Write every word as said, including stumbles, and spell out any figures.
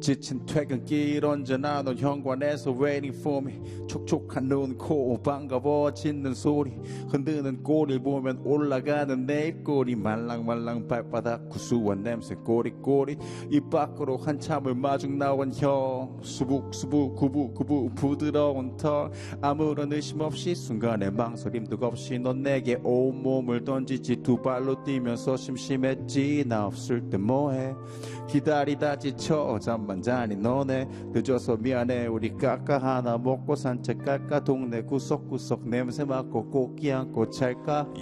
지친 퇴근길 언제나 넌 현관에서 waiting for me. 촉촉한 눈, 코, 반가워지는 소리, 흔드는 꼬리 보면 올라가는 내일꼬리, 말랑말랑 발바닥 구수한 냄새 꼬리꼬리. 입 밖으로 한참을 마중 나온 혀, 수북수북 구부구부 부드러운 털. 아무런 의심 없이 순간에 망설임도 없이 넌 내게 온몸을 던지지. 두 발로 뛰면서 심심했지. 나 없을 때 뭐해. 기다리다 지쳐 잠만 자니 너네. 늦어서 미안해 우리 까까 하나 먹고 산책 갈까. 동네 구석구석 냄새 맡고 꽃기 안고 잘까.